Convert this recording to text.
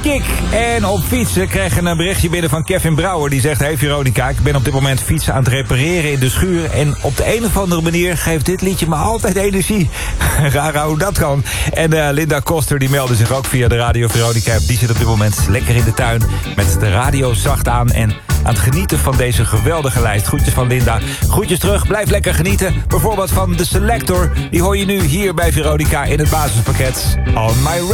kick. En op fietsen kregen een berichtje binnen van Kevin Brouwer. Die zegt, hey Veronica, ik ben op dit moment fietsen aan het repareren in de schuur. En op de een of andere manier geeft dit liedje me altijd energie. Raar hoe dat kan. En Linda Koster die meldde zich ook via de Radio Veronica app. Die zit op dit moment lekker in de tuin met de radio zacht aan en aan het genieten van deze geweldige lijst. Groetjes van Linda. Groetjes terug, blijf lekker genieten. Bijvoorbeeld van The Selector. Die hoor je nu hier bij Veronica in het basispakket On My